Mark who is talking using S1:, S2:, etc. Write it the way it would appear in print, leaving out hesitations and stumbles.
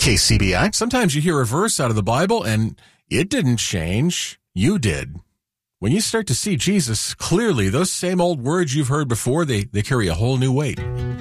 S1: KCBI.
S2: Sometimes you hear a verse out of the Bible and it didn't change. You did. When you start to see Jesus clearly, those same old words you've heard before, they carry a whole new weight.